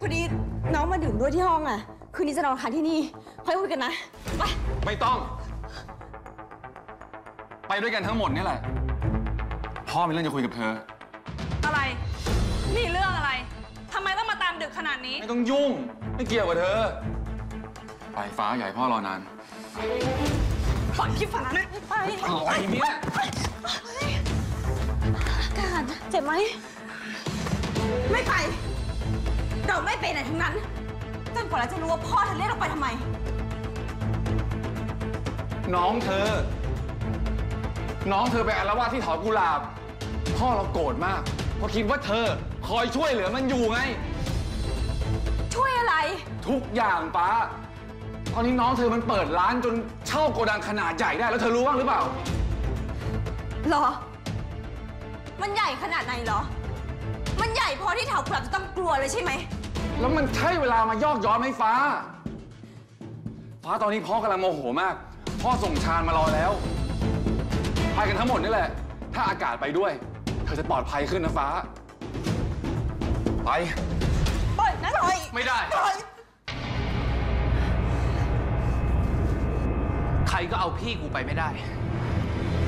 ดีน้องมาดื่มด้วยที่ห้องอ่ะคืนนี้จะนอนค้างที่นี่ค่อยคุยกันนะไปไม่ต้องไปด้วยกันทั้งหมดนี่แหละพ่อมีเรื่องจะคุยกับเธออะไรมีเรื่องอะไรทำไมต้องมาตามดึกขนาดนี้ไม่ต้องยุ่งไม่เกี่ยวกับเธอไปฟ้าใหญ่พ่อรอนานปล่อยพี่ฟ้านะไปอะไรเนี่ยการเจ็บไหมไม่ไปเราไม่ไปไหนทั้งนั้นจนกว่าเราจะรู้ว่าพ่อเธอเรียกเราไปทำไมน้องเธอไปอาละวาดที่ถอนกุหลาบพ่อเราโกรธมากเพราะคิดว่าเธอคอยช่วยเหลือมันอยู่ไงช่วยอะไรทุกอย่างป้าตอนนี้น้องเธอมันเปิดร้านจนเช่าโกดังขนาดใหญ่ได้แล้วเธอรู้บ้างหรือเปล่าหรอมันใหญ่ขนาดไหนหรอมันใหญ่พอที่เถากุหลาบจะต้องกลัวเลยใช่ไหมแล้วมันใช่เวลามายอกย้อนไหมฟ้าตอนนี้พ่อกำลังโมโหมากพ่อส่งชาญมารอแล้วไปกันทั้งหมดนี่แหละถ้าอากาศไปด้วยเธอจะปลอดภัยขึ้นนะฟ้าไปปล่อยนะปล่อยไม่ได้ใครก็เอาพี่กูไปไม่ได้